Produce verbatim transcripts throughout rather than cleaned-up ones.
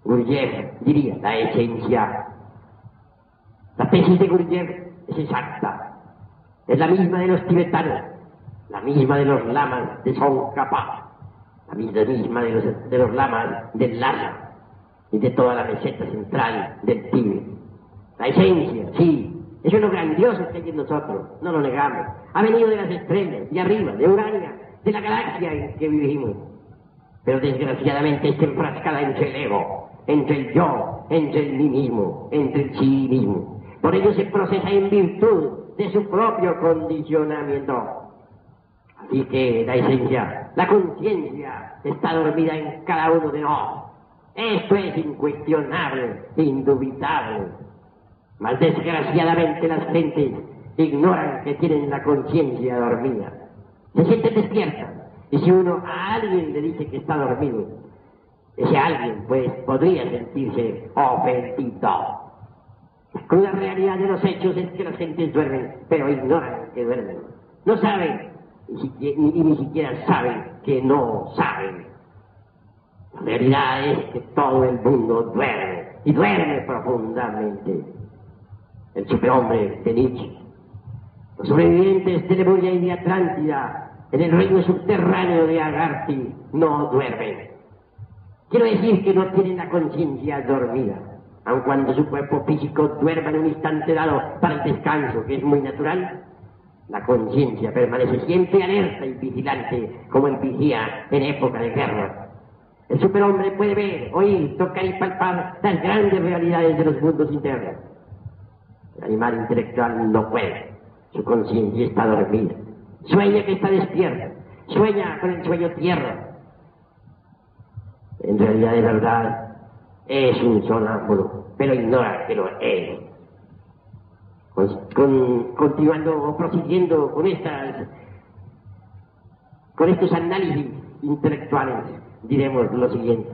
Gurdjieff diría la esencia. La tesis de Gurdjieff es exacta. Es la misma de los tibetanos, la misma de los lamas de Tsongkhapa, la misma de los, de los lamas del Lhasa y de toda la meseta central del Tíbet. La esencia, sí, eso es lo grandioso que hay en nosotros, no lo negamos. Ha venido de las estrellas, de arriba, de Urania, de la galaxia en que vivimos. Pero desgraciadamente está enfrascada entre el ego, entre el yo, entre el mí mismo, entre el sí mismo. Por ello se procesa en virtud de su propio condicionamiento. Así que la esencia, la conciencia, está dormida en cada uno de nosotros. Esto es incuestionable, indubitable. Mas desgraciadamente las gentes ignoran que tienen la conciencia dormida. Se sienten despiertas. Y si uno a alguien le dice que está dormido, ese alguien pues podría sentirse ofendido. La cruda realidad de los hechos es que las gentes duermen, pero ignoran que duermen. No saben, y ni, ni, ni siquiera saben que no saben. La realidad es que todo el mundo duerme, y duerme profundamente. El superhombre de Nietzsche. Los sobrevivientes de Lemuria y de Atlántida, en el reino subterráneo de Agarthy, no duermen. Quiero decir que no tienen la conciencia dormida, aun cuando su cuerpo físico duerma en un instante dado para el descanso, que es muy natural. La conciencia permanece siempre alerta y vigilante, como el vigía en época de guerra. El superhombre puede ver, oír, tocar y palpar las grandes realidades de los mundos internos. El animal intelectual no puede. Su conciencia está dormida. Sueña que está despierto. Sueña con el sueño tierra. En realidad, de verdad, es un sonámbulo, pero ignora que lo es. Con, con, continuando o prosiguiendo con estas, con estos análisis intelectuales, diremos lo siguiente.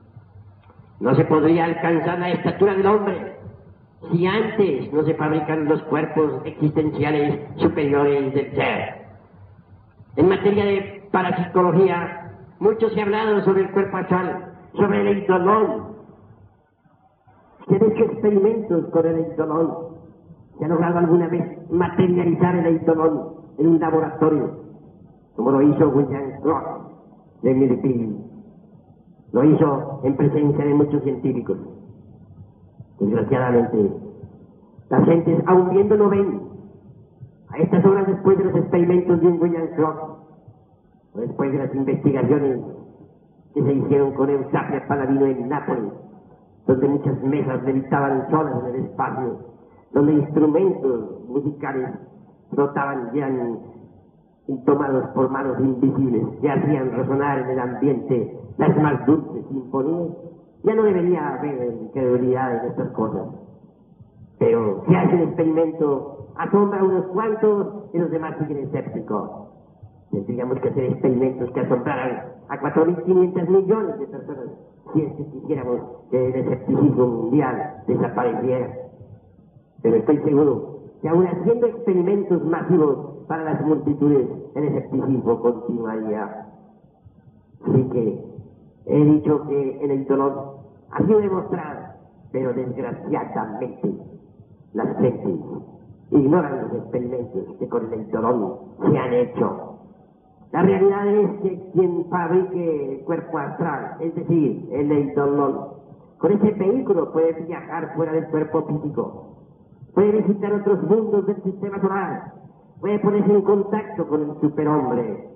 No se podría alcanzar la estatura del hombre si antes no se fabrican los cuerpos existenciales superiores del ser. En materia de parapsicología, mucho se ha hablado sobre el cuerpo astral, sobre el eidolon. Se han hecho experimentos con el eidolon. Se ha logrado alguna vez materializar el eidolon en un laboratorio, como lo hizo William Cross de Millipede. Lo hizo en presencia de muchos científicos. Desgraciadamente, las gentes, aun viendo, no ven. A estas horas, después de los experimentos de un William Cross, o después de las investigaciones que se hicieron con Eusapia Paladino en Nápoles, donde muchas mesas meditaban solas en el espacio, donde instrumentos musicales flotaban ya tomados por manos invisibles que hacían resonar en el ambiente las más dulces sinfonías, ya no debería haber incredulidad en estas cosas. Pero si hace un experimento, asombra a unos cuantos y los demás siguen escépticos. Tendríamos que hacer experimentos que asombraran a cuatro mil quinientos millones de personas si es que quisiéramos que el escepticismo mundial desapareciera. Pero estoy seguro que aún haciendo experimentos masivos para las multitudes, el escepticismo continuaría. Así que he dicho que en el dolor ha sido demostrado, pero desgraciadamente las gentes ignoran los experimentos que con el dolor se han hecho. La realidad es que quien fabrique el cuerpo astral, es decir, el eidolon, con ese vehículo puede viajar fuera del cuerpo físico, puede visitar otros mundos del sistema solar, puede ponerse en contacto con el superhombre.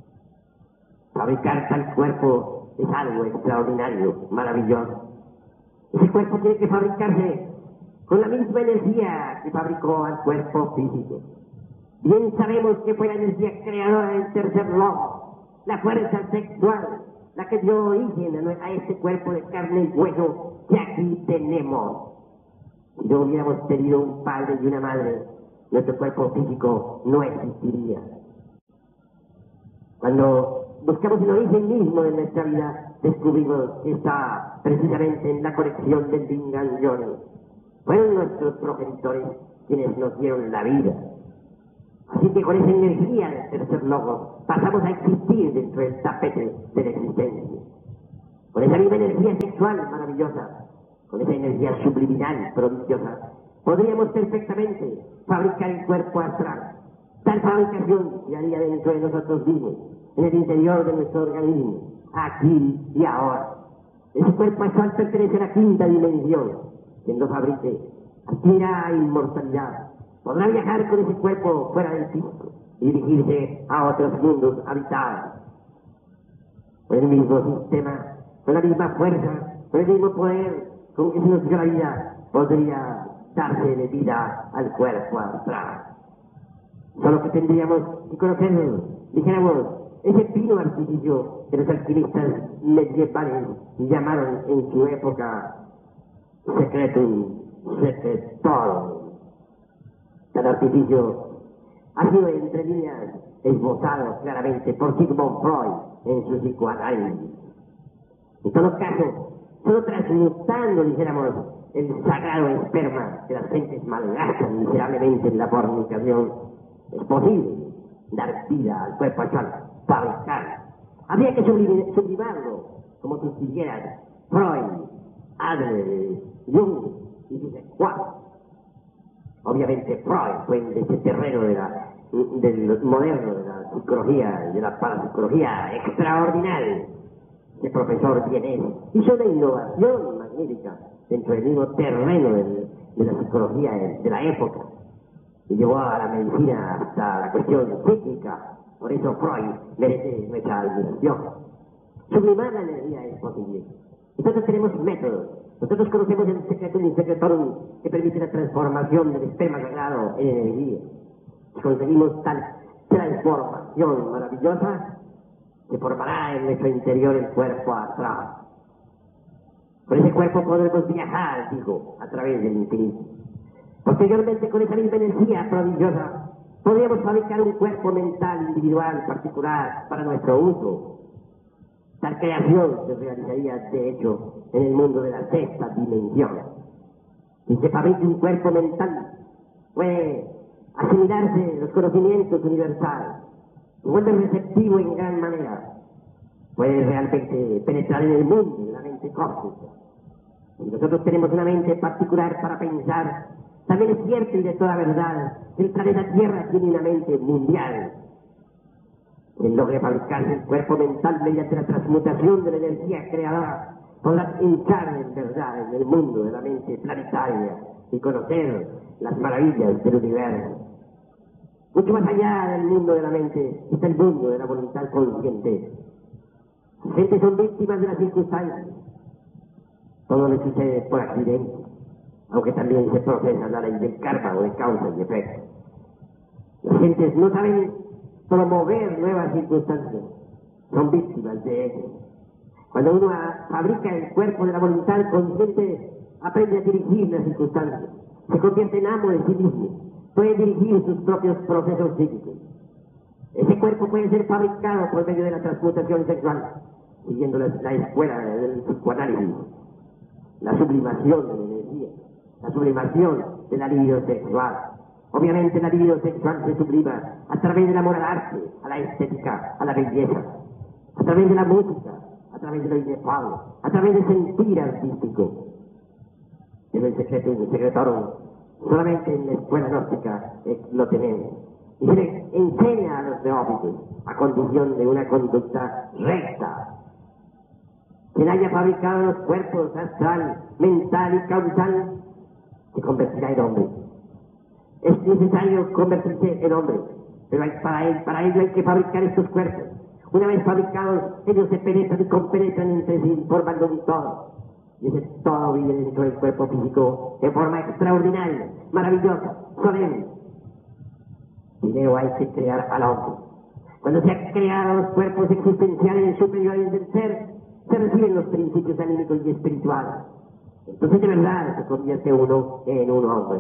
Fabricar tal cuerpo es algo extraordinario, maravilloso. Ese cuerpo tiene que fabricarse con la misma energía que fabricó al cuerpo físico. Bien sabemos que fue la energía creadora del tercer lobo, la fuerza sexual, la que dio origen a este cuerpo de carne y hueso que aquí tenemos. Si no hubiéramos tenido un padre y una madre, nuestro cuerpo físico no existiría. Cuando buscamos el origen mismo de nuestra vida, descubrimos que está precisamente en la conexión del Vingan Yoni. Fueron nuestros progenitores quienes nos dieron la vida. Así que con esa energía del tercer logo pasamos a existir dentro del tapete de la existencia. con esa misma energía sexual maravillosa, con esa energía subliminal prodigiosa, podríamos perfectamente fabricar el cuerpo astral. Tal fabricación se haría dentro de nosotros mismos, en el interior de nuestro organismo, aquí y ahora. Ese cuerpo astral pertenece a la quinta dimensión. Quien lo fabrique adquirirá inmortalidad. Podrá viajar con ese cuerpo fuera del físico y dirigirse a otros mundos habitados. Con el mismo sistema, con la misma fuerza, con el mismo poder con que se nos dio la vida, podría darse de vida al cuerpo astral. Solo que tendríamos que conocerlo, dijéramos, ese fino artificio que los alquimistas medievales llamaron en su época secretum secretorum. Tal artificio ha sido entre líneas esbozado claramente por Sigmund Freud en su psicoanálisis. En todo caso, solo transmutando, dijéramos, el sagrado esperma que las gentes malgastan miserablemente en la fornicación, es posible dar vida al cuerpo astral, fabricar. Habría que sublim sublimarlo, como tú quisieras, Freud, Adler, Jung y sus secuaces. Obviamente Freud fue en ese terreno de la, del moderno, de la psicología y de la parapsicología extraordinaria. Ese profesor vienés hizo una innovación magnífica dentro del mismo terreno del, de la psicología de, de la época y llevó a la medicina hasta la cuestión psíquica. Por eso Freud merece nuestra admiración. Sublimar la energía es posible. Nosotros tenemos métodos. Nosotros conocemos el secretum secretorum que permite la transformación del esperma sagrado en energía. Conseguimos tal transformación maravillosa que formará en nuestro interior el cuerpo astral. Con ese cuerpo podremos viajar, digo, a través del infinito. Posteriormente, con esa misma energía prodigiosa, podríamos fabricar un cuerpo mental individual particular para nuestro uso. Tal creación se realizaría, de hecho, en el mundo de la sexta dimensión. Si se fabrica un cuerpo mental, puede asimilarse los conocimientos universales, se vuelve receptivo en gran manera, puede realmente penetrar en el mundo de la mente cósmica. Si nosotros tenemos una mente particular para pensar, también es cierto y de toda verdad que el planeta Tierra tiene una mente mundial. Quien logre fabricarse el cuerpo mental mediante la transmutación de la energía creadora, podrá entrar en verdad en el mundo de la mente planetaria y conocer las maravillas del universo. Mucho más allá del mundo de la mente está el mundo de la voluntad consciente. Las gentes son víctimas de las circunstancias. Todo les sucede por accidente, aunque también se procesa la ley del karma o de causa y efecto. Las gentes no saben promover nuevas circunstancias, son víctimas de ello. Cuando uno fabrica el cuerpo de la voluntad consciente, aprende a dirigir las circunstancias, se convierte en amo de sí mismo, puede dirigir sus propios procesos psíquicos. Ese cuerpo puede ser fabricado por medio de la transmutación sexual, siguiendo la, la escuela del psicoanálisis, la sublimación de la energía, la sublimación de la libido sexual. Obviamente la libido sexual se sublima a través del amor al arte, a la estética, a la belleza, a través de la música, a través de lo inefable, a través del sentir artístico. Pero el secreto y el secretorum solamente en la escuela gnóstica eh, lo tenemos. Y se le enseña a los neófitos a condición de una conducta recta. Quien haya fabricado los cuerpos astral, mental y causal se convertirá en hombre. Es necesario convertirse en hombre, pero hay, para, él, para ello hay que fabricar estos cuerpos. Una vez fabricados, ellos se penetran y compenetran entre sí, formando un todo. Y ese todo vive dentro del cuerpo físico de forma extraordinaria, maravillosa, solemne. Primero hay que crear al hombre. Cuando se han creado los cuerpos existenciales superiores del ser, se reciben los principios anímicos y espirituales. Entonces de verdad se convierte uno en un hombre.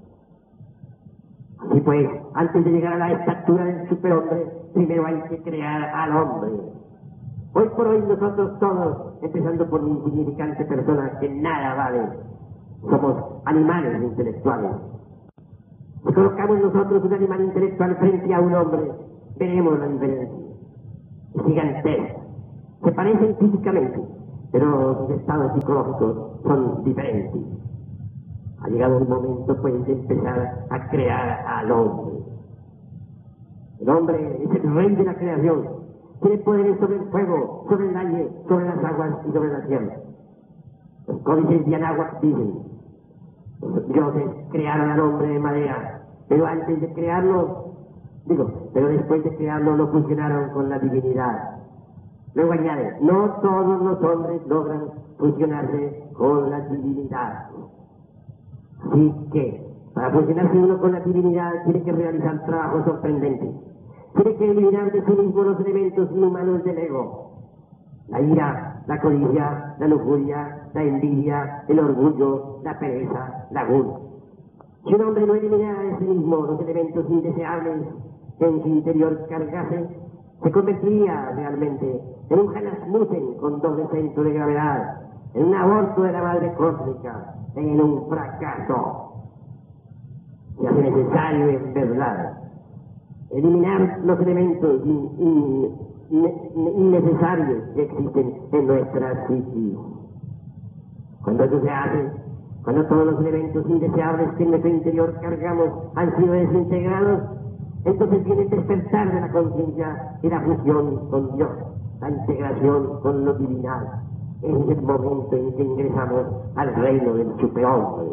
Así pues, antes de llegar a la estatura del superhombre, primero hay que crear al hombre. Hoy por hoy nosotros todos, empezando por mi insignificante persona que nada vale, somos animales intelectuales. Si colocamos nosotros un animal intelectual frente a un hombre, veremos la diferencia. Es gigantesca. Se parecen físicamente, pero sus estados psicológicos son diferentes. Ha llegado el momento, pues, de empezar a crear al hombre. El hombre es el rey de la creación. Tiene poderes sobre el fuego, sobre el aire, sobre las aguas y sobre la tierra. Los códices de Anáhuac dicen: los dioses crearon al hombre de madera, pero antes de crearlo, digo, pero después de crearlo lo fusionaron con la divinidad. Luego añade: no todos los hombres logran fusionarse con la divinidad. Así que, para fusionarse uno con la divinidad, tiene que realizar trabajos sorprendentes. Tiene que eliminar de sí mismo los elementos inhumanos del ego: la ira, la codicia, la lujuria, la envidia, el orgullo, la pereza, la gula. Si un hombre no eliminara de sí mismo los elementos indeseables que en su interior cargase, se convertiría realmente en un Hanasmussen con doble centro de gravedad, en un aborto de la madre cósmica, en un fracaso. Se hace necesario, en verdad, eliminar los elementos in, in, in, innecesarios que existen en nuestra psiquis. Cuando eso se hace, cuando todos los elementos indeseables que en nuestro interior cargamos han sido desintegrados, entonces viene el despertar de la conciencia y la fusión con Dios, la integración con lo divinal. Es el momento en que ingresamos al reino del superhombre.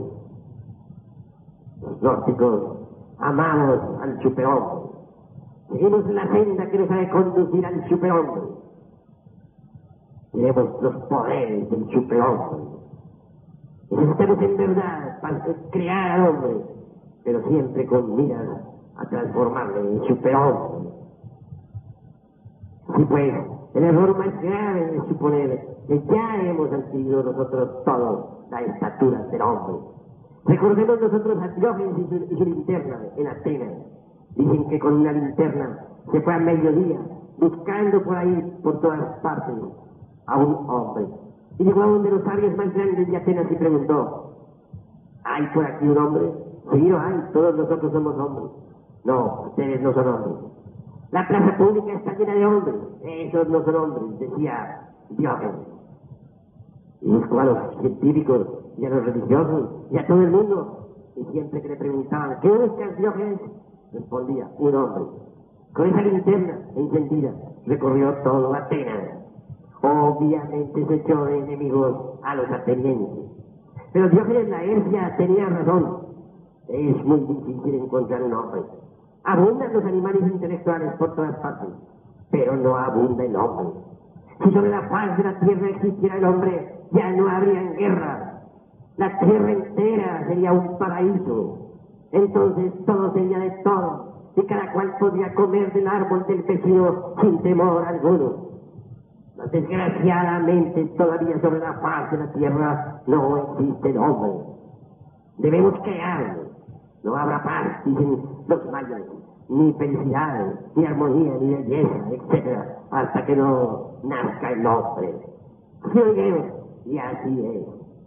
Los gnósticos amamos al superhombre. Seguimos la senda que nos ha de conducir al superhombre. Tenemos los poderes del superhombre. Necesitamos en verdad para crear al hombre, pero siempre con miras a transformarle en superhombre. Así pues, el error más grave es suponer que ya hemos adquirido nosotros todos la estatura del hombre. Recordemos nosotros a Diógenes y su, y su linterna en Atenas. Dicen que con una linterna se fue a mediodía buscando por ahí, por todas partes, a un hombre. Y llegó a uno de los sabios más grandes de Atenas y preguntó: ¿hay por aquí un hombre? Sí, no hay, todos nosotros somos hombres. No, ustedes no son hombres. La plaza pública está llena de hombres. Esos no son hombres, decía Diógenes. Y buscó a los científicos y a los religiosos y a todo el mundo. Y siempre que le preguntaban: ¿qué buscas, Diógenes?, respondía: un hombre. Con esa linterna encendida recorrió todo Atenas. Obviamente se echó de enemigos a los atenienses. Pero Diógenes Laercia tenía razón. Es muy difícil encontrar un hombre. Abundan los animales intelectuales por todas partes, pero no abunda el hombre. Si sobre la faz de la tierra existiera el hombre, ya no habrían guerras. La tierra entera sería un paraíso. Entonces todo sería de todo, y cada cual podría comer del árbol del vecino sin temor alguno. Mas desgraciadamente todavía sobre la faz de la tierra no existe el hombre. Debemos crearlo. No habrá paz, dicen los mayas, ni felicidad, ni armonía, ni belleza, etcétera, hasta que no nazca el hombre. Así oiremos, y así es.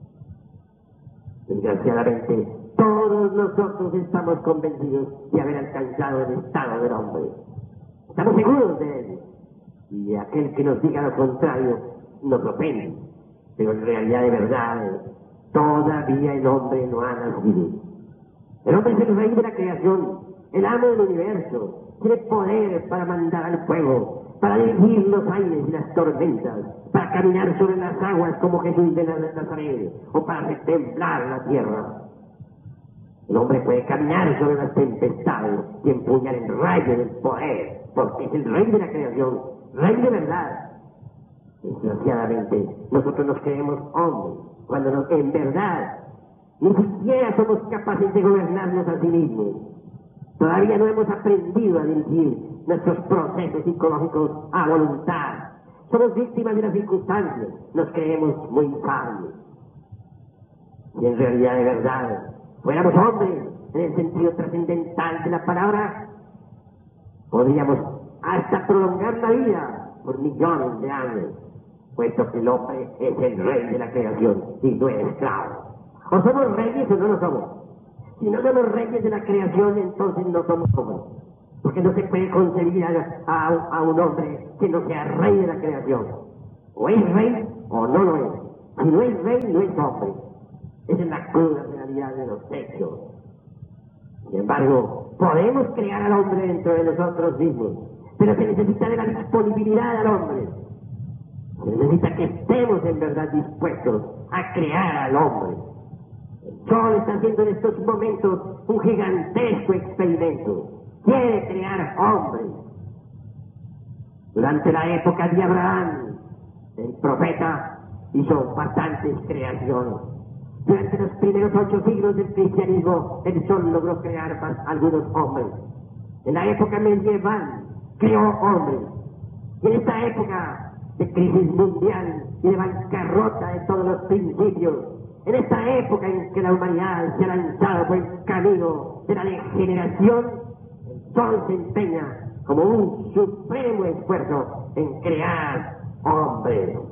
Desgraciadamente, todos nosotros estamos convencidos de haber alcanzado el estado del hombre. Estamos seguros de él. Y aquel que nos diga lo contrario nos ofende. Pero en realidad, de verdad, todavía el hombre no ha nacido. El hombre es el rey de la creación, el amo del universo. Tiene poder para mandar al fuego, para dirigir los aires y las tormentas, para caminar sobre las aguas como Jesús de Nazaret, o para hacer temblar la tierra. El hombre puede caminar sobre las tempestades y empuñar el rayo del poder, porque es el rey de la creación, rey de verdad. Desgraciadamente, nosotros nos creemos hombres, cuando nos, en verdad ni siquiera somos capaces de gobernarnos a sí mismos. Todavía no hemos aprendido a dirigir nuestros procesos psicológicos a voluntad. Somos víctimas de las circunstancias, nos creemos muy sabios. Y en realidad, de verdad, fuéramos hombres en el sentido trascendental de la palabra, podríamos hasta prolongar la vida por millones de años, puesto que el hombre es el rey de la creación y no es esclavo. O somos reyes o no lo somos. Si no somos reyes de la creación, entonces no somos hombres. Porque no se puede concebir a, a, a un hombre que no sea rey de la creación. O es rey o no lo es. Si no es rey, no es hombre. Esa es la cruda realidad de los hechos. Sin embargo, podemos crear al hombre dentro de nosotros mismos, pero se necesita de la disponibilidad al hombre. Se necesita que estemos en verdad dispuestos a crear al hombre. El Sol está haciendo en estos momentos un gigantesco experimento. Quiere crear hombres. Durante la época de Abraham, el profeta hizo bastantes creaciones. Durante los primeros ocho siglos del cristianismo, el Sol logró crear más algunos hombres. En la época medieval, creó hombres. Y en esta época de crisis mundial y de bancarrota de todos los principios, en esta época en que la humanidad se ha lanzado por el camino de la degeneración, el Sol se empeña como un supremo esfuerzo en crear hombres.